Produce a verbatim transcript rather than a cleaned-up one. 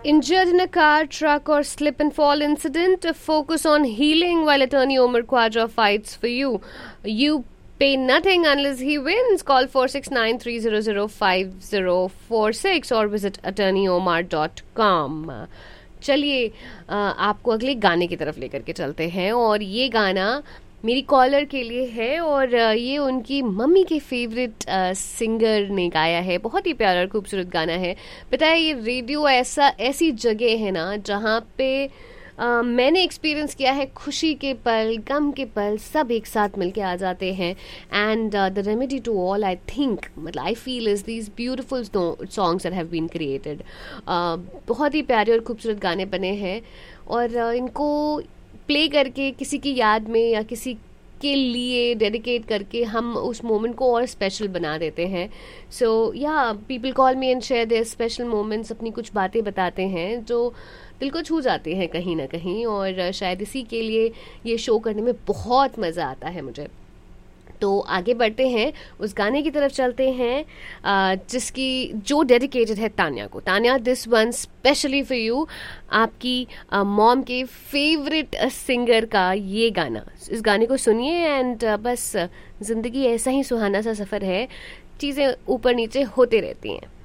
Injured in a car, truck, or slip and fall incident, focus on healing while attorney Omar Quadra fights for you. You pay nothing unless he wins. Call four six nine three zero zero five zero four six or visit attorney omar dot com. चलिए आपको अगले गाने की तरफ लेकर के चलते हैं, और ये गाना मेरी कॉलर के लिए है, और ये उनकी मम्मी के फेवरेट सिंगर ने गाया है. बहुत ही प्यारा और खूबसूरत गाना है. पता है, ये रेडियो ऐसा ऐसी जगह है ना जहाँ पे Uh, मैंने एक्सपीरियंस किया है, खुशी के पल, गम के पल सब एक साथ मिलके आ जाते हैं. And the remedy to all, I think, मतलब I feel is these beautiful songs that have been created. बहुत ही प्यारे और खूबसूरत गाने बने हैं, और uh, इनको प्ले करके किसी की याद में या किसी के लिए डेडिकेट करके हम उस मोमेंट को और स्पेशल बना देते हैं. सो या people call me and share their special moments, अपनी कुछ बातें बताते हैं जो दिल को छू जाते हैं कहीं ना कहीं, और शायद इसी के लिए ये शो करने में बहुत मज़ा आता है मुझे. तो आगे बढ़ते हैं, उस गाने की तरफ चलते हैं जिसकी जो डेडिकेटेड है तान्या को. Tanya, this one specially for you, आपकी मॉम के फेवरेट सिंगर का ये गाना. इस गाने को सुनिए, एंड बस ज़िंदगी ऐसा ही सुहाना सा सफ़र है, चीज़ें ऊपर नीचे होते रहती हैं.